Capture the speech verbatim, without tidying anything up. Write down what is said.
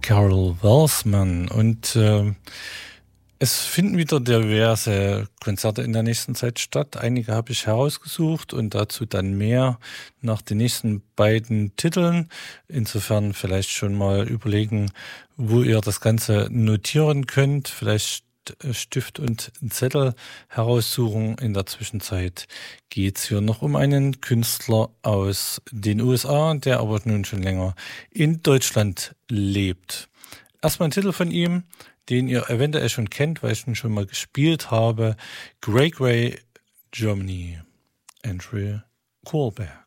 Carol Welsman. Und äh, es finden wieder diverse Konzerte in der nächsten Zeit statt. Einige habe ich herausgesucht und dazu dann mehr nach den nächsten beiden Titeln. Insofern vielleicht schon mal überlegen, wo ihr das Ganze notieren könnt. Vielleicht Stift und Zettel heraussuchen. In der Zwischenzeit geht es hier noch um einen Künstler aus den U S A, der aber nun schon länger in Deutschland lebt. Erstmal ein Titel von ihm, den ihr eventuell schon kennt, weil ich ihn schon mal gespielt habe. Grey Grey, Germany, Andrew Kohlberg.